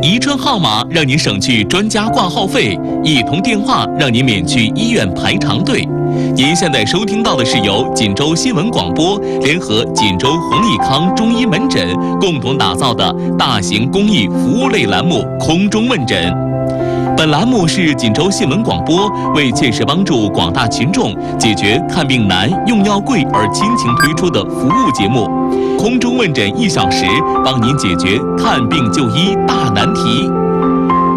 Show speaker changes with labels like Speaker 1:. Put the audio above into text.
Speaker 1: 一串号码让您省去专家挂号费，一通电话让您免去医院排长队。您现在收听到的是由锦州新闻广播联合锦州弘益康中医门诊共同打造的大型公益服务类栏目《空中问诊》。本栏目是锦州新闻广播为切实帮助广大群众解决看病难、用药贵而亲情推出的服务节目。空中问诊1小时，帮您解决看病就医大难题。